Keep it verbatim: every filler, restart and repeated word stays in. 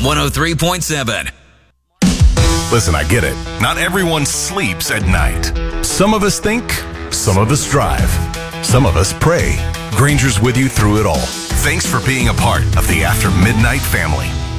one oh three point seven. Listen, I get it. Not everyone sleeps at night. Some of us think, some of us drive, some of us pray. Granger's with you through it all. Thanks for being a part of the After Midnight family.